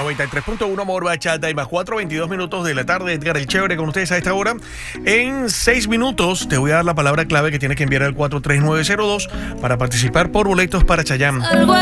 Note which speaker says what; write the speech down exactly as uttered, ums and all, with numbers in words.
Speaker 1: noventa y tres punto uno Amor Bachata y más cuatro, veintidós minutos de la tarde. Edgar el Chévere con ustedes a esta hora. En seis minutos te voy a dar la palabra clave que tienes que enviar al cuatro tres nueve cero dos para participar por boletos para Chayanne.